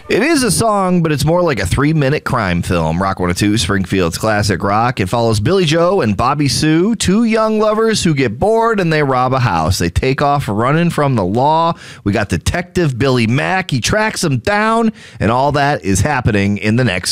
It is a song, but it's more like a 3-minute crime film. Rock 102, Springfield's classic rock. It follows Billy Joe and Bobby Sue, two young lovers who get bored and they rob a house. They take off running from the law. We got Detective Billy Mack. He tracks them down, and all that is happening in the next